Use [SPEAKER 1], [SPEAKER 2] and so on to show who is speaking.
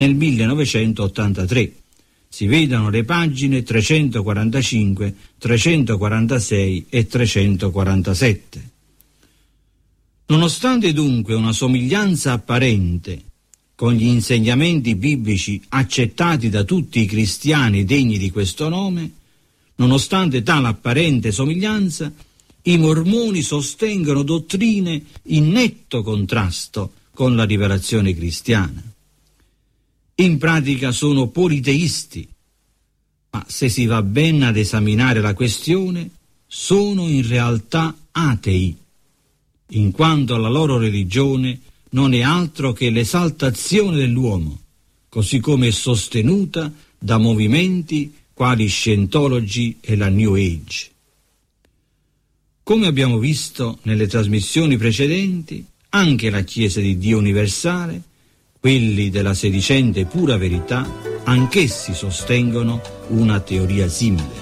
[SPEAKER 1] nel 1983. Si vedano le pagine 345, 346 e 347. Nonostante dunque una somiglianza apparente con gli insegnamenti biblici accettati da tutti i cristiani degni di questo nome, nonostante tale apparente somiglianza, i mormoni sostengono dottrine in netto contrasto con la rivelazione cristiana. In pratica sono politeisti, ma se si va ben ad esaminare la questione, sono in realtà atei, in quanto la loro religione non è altro che l'esaltazione dell'uomo, così come è sostenuta da movimenti quali Scientology e la New Age. Come abbiamo visto nelle trasmissioni precedenti, anche la Chiesa di Dio universale, quelli della sedicente pura verità, anch'essi sostengono una teoria simile.